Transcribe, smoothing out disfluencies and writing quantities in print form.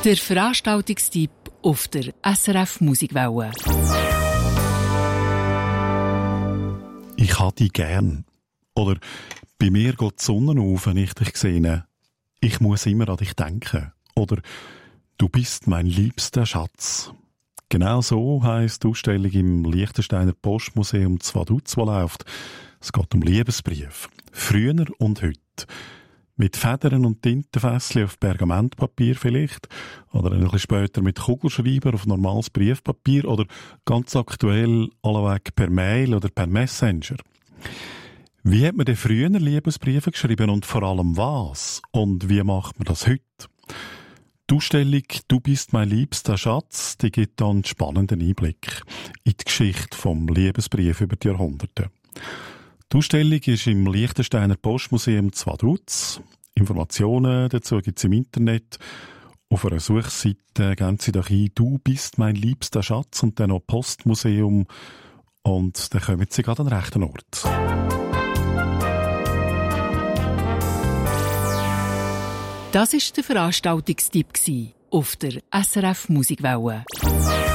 Der Veranstaltungstipp auf der SRF Musikwelle. Ich habe dich gern. Oder bei mir geht die Sonne auf, wenn ich dich sehe. Ich muss immer an dich denken. Oder du bist mein liebster Schatz. Genau so heisst die Ausstellung im Liechtensteiner Postmuseum Zwaduz, die läuft. Es geht um Liebesbriefe. Früher und heute. Mit Federn und Tintenfässchen auf Pergamentpapier vielleicht. Oder ein bisschen später mit Kugelschreiber auf normales Briefpapier. Oder ganz aktuell alleweg per Mail oder per Messenger. Wie hat man denn früher Liebesbriefe geschrieben und vor allem was? Und wie macht man das heute? Die Ausstellung «Du bist mein liebster Schatz» die gibt dann einen spannenden Einblick in die Geschichte vom Liebesbrief über die Jahrhunderte. Die Ausstellung ist im Liechtensteiner Postmuseum Zwaduz. Informationen dazu gibt es im Internet. Auf einer Suchseite geben Sie doch ein «Du bist mein liebster Schatz» und dann noch Postmuseum. Und dann kommen Sie gerade an den rechten Ort. Das war der Veranstaltungstipp auf der SRF Musikwelle.